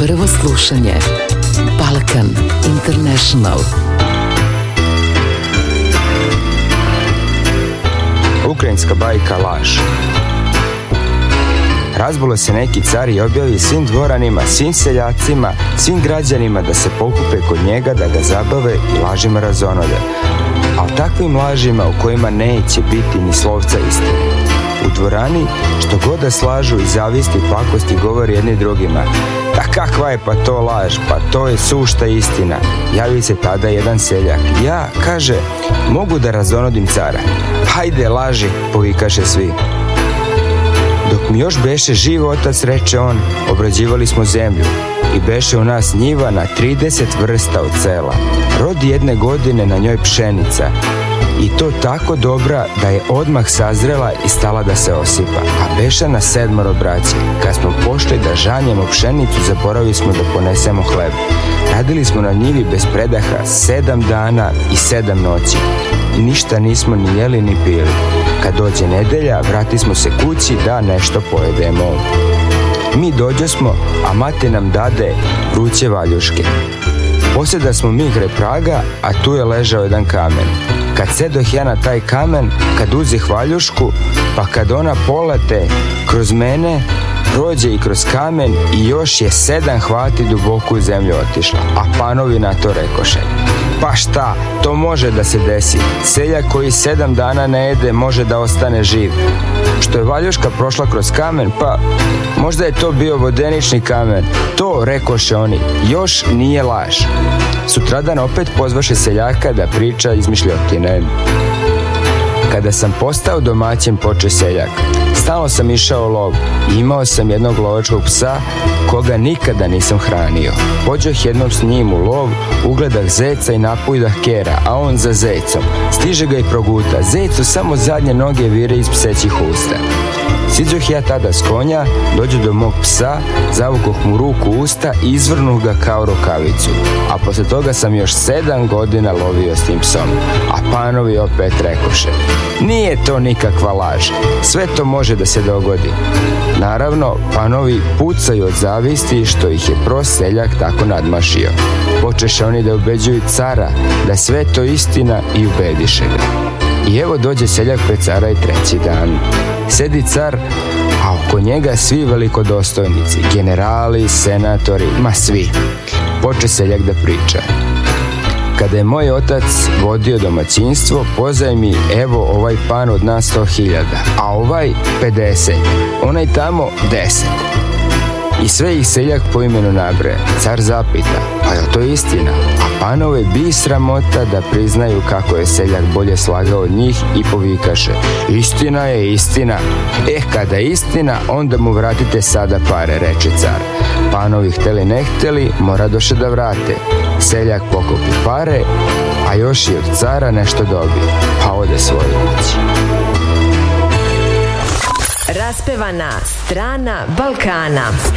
Prvo slušanje Balkan International. Ukrajinska bajka Laž. Razbulo se neki car i objavi svim dvoranima, svim seljacima, svim građanima da se pokupe kod njega, da ga zabave i lažima razonode. Ali takvim lažima u kojima neće biti ni slovca istine. U dvorani što god da slažu i zavisti i pakosti govori jedni drugima. A kakva je pa to laž, pa to je sušta istina. Javi se tada jedan seljak. Ja, kaže, mogu da razonodim cara. Hajde, laži, povikaše svi. Dok mi još beše živ otac, reče on, obrađivali smo zemlju i beše u nas njiva na 30 vrsta od sela. Rodi jedne godine na njoj pšenica i to tako dobra da je odmah sazrela i stala da se osipa, a beše na 7 braće. Kad smo pošli da žanjemo pšenicu, zaboravili smo da ponesemo hleb. Radili smo na njivi bez predaha 7 dana i 7 noći i ništa nismo ni jeli ni pili. Kad dođe nedelja, vrati smo se kući da nešto pojedemo. Mi dođosmo, a mati nam dade vruće valjuške. Posjeda smo mi kraj praga, a tu je ležao jedan kamen. Kad sedoh ja na taj kamen, kad uzih valjušku, pa kad ona polete kroz mene, prođe i kroz kamen i još je 7 hvati duboko u zemlju otišla. A panovi na to rekoše: pa šta, to može da se desi. Seljak koji 7 dana ne jede može da ostane živ. Što je valjuška prošla kroz kamen, pa možda je to bio vodenični kamen. To, rekoše oni, još nije laž. Sutradan opet pozvaše seljaka da priča izmišljotine. Kada sam postao domaćin, poče seljak. Stalno sam išao u lov i imao sam jednog lovačkog psa koga nikada nisam hranio. Pođoh jednom s njim u lov, ugledah zeca i napujdah kera, a on za zecom. Stiže ga i proguta. Zecu samo zadnje noge vire iz psećih usta. Siđoh ja tada s konja, dođu do mog psa, zavukoh mu ruku u usta i izvrnuh ga kao rukavicu. A posle toga sam još 7 godina lovio s tim psom. A panovi opet rekoše: nije to nikakva laž, sve to može da se dogodi. Naravno, panovi pucaju od zavisti što ih je prost seljak tako nadmašio. Počeše oni da ubeđuju cara da sve to istina i ubediše ga. I evo dođe seljak pred cara i 3. dan. Sedi car, a oko njega svi velikodostojnici, generali, senatori, ma svi. Poče seljak da priča. Kada je moj otac vodio domaćinstvo, pozajmi evo ovaj pan od nas 100.000, a ovaj 50, onaj tamo 10. I sve ih seljak po imenu nabraja. Car zapita: pa je to istina? A panove bi sramota da priznaju kako je seljak bolje slagao od njih i povikaše: istina je istina. Kada je istina, onda mu vratite sada pare, reče car. Panovi hteli ne hteli, moradoše da vrate. Seljak pokupi pare, a još i od cara nešto dobije, pa ode svojoj kući. Raspevana strana Balkana.